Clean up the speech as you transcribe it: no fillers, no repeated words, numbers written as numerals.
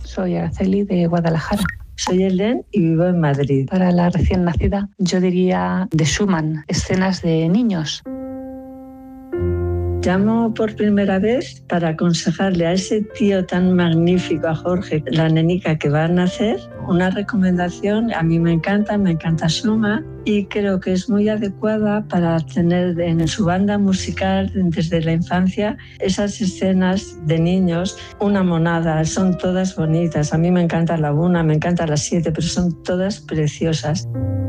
Soy Araceli de Guadalajara. Soy Helen y vivo en Madrid. Para la recién nacida, yo diría de Schumann, escenas de niños. Llamo por primera vez para aconsejarle a ese tío tan magnífico, a Jorge, la nenica que va a nacer, una recomendación. A mí me encanta Schumann y creo que es muy adecuada para tener en su banda musical desde la infancia esas escenas de niños, una monada, son todas bonitas. A mí me encanta la 1, me encanta la 7, pero son todas preciosas.